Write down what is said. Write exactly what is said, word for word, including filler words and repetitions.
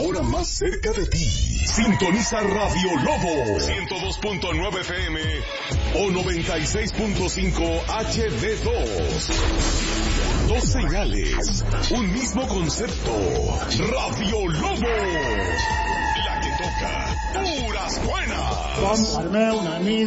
ahora más cerca de ti. Sintoniza Radio Lobo ciento dos punto nueve F M o noventa y seis punto cinco H D dos. Dos señales, un mismo concepto. Radio Lobo, la que toca puras buenas. Comprarme un anillo.